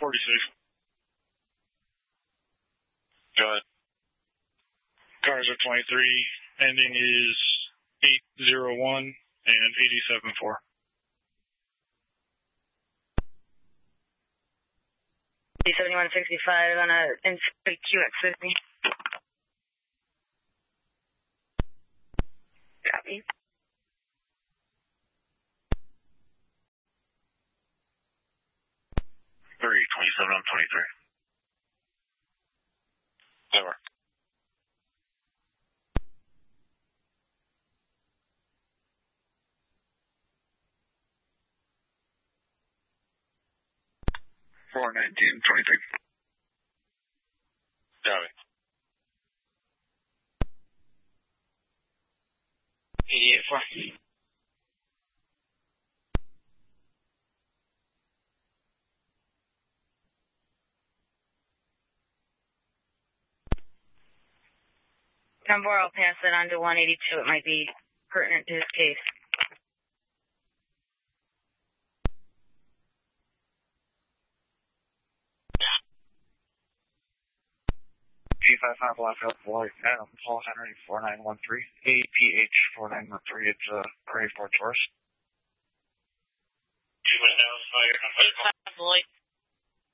46. Go ahead. Cars are 23. Ending is 801 and 874. D7165 on a QX50. Copy. 327 on 23. Over. Four 1923. Got it. 884. Number, I'll pass it on to 182. It might be pertinent to his case. 855 Blackfield Floyd, Adam, Paul Henry 4913, APH 4913, it's Gray 4 Taurus. 855 Lloyd.